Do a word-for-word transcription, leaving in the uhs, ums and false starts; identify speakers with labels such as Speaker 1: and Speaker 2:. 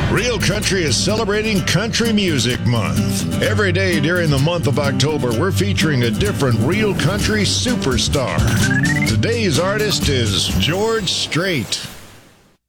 Speaker 1: Real Country is celebrating Country Music Month. Every day during the month of October, we're featuring a different Real Country superstar. Today's artist is George Strait.